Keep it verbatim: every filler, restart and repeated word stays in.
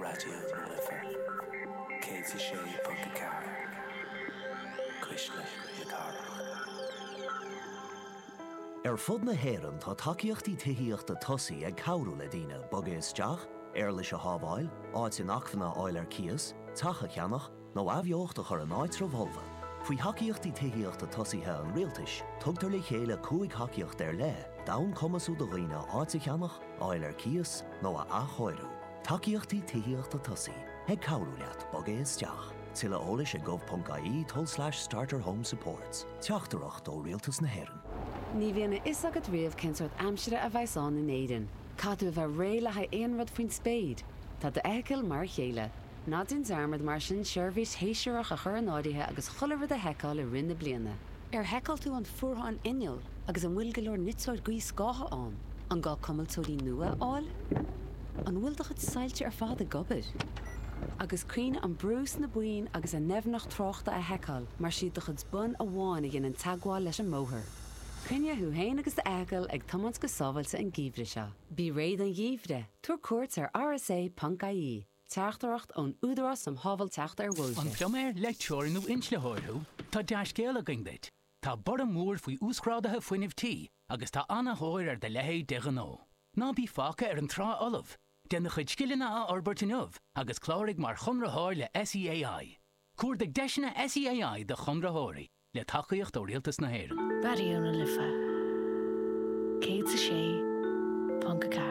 Radio Lifer. Katie Shea Punkacar. Krishna Yakara. Er fud na héireann tá takeíochtaí tithíochta tosaí ag cabhrú le daoine boga isteach, ar leis a hábháil, áit in achmhanna áil ar cias, tacha cheannach, nó abheochta chur an áit bholva. Faoi takeíochtaí tithíochta tosaithe an rialtais, tugtar le chéile cúig takeíocht ar le, dain cumasú do dhaoine áit a cheannach, áil ar cias, nó a achóirú. Takeíochtaí tithíochta tosaí, ag cabhrú leat boga isteach. Tilla ólis ag gov.ie tol slash starter home supports. Teachtarach dó rialtas na héireann. Ní bhíonna is agad riamh cinsort amsire a bhaisán in éidean. Cadú bheith réile ha éon rud faoin spéid. Tá de eiceil mar chéile. Ná dún zarmad mar sin seirbhís héisiúach a chur an áirithe agus chuilear de heiceáil i rinne bliana. Ar heiceáil tú an fuartha an inneal agus an bhfuil go leor nitsáid gaí scátha an. An gá cumiltóirí nua áil? An bhfuil do chud sailte ar fád a gobir. Agus cuine an brús na buin agus a nefnach tráchta a heiceáil mar siad do chud bun a bháin a gin an tagháil leis an móthir. Cynne hu héin agus de eiceil ag tomans go sábhailte an gíomhre seo. Bí réad an gíomhre, tuair cuairt ar R S A Punca I. Teachtaracht ón údarás am hábhail teacht ar bhilge. An ploméir leicteoir nó inslethirthú, tá deascéal a gingdait. Tá bur an mór faoi úscrádathe fuinimhtí agus tá anna háir ar de lehéid de ghnó. Ná bí fáca ar an trá olamh, den chuid scilena a orbertinmh agus chláirigh mar chunratháir le S E A I. Cuaird ag deisina S E A I de chunratháirí le tacaíocht ó rialtas na héireann. Radio Lifer. Katie Shea Punkacar.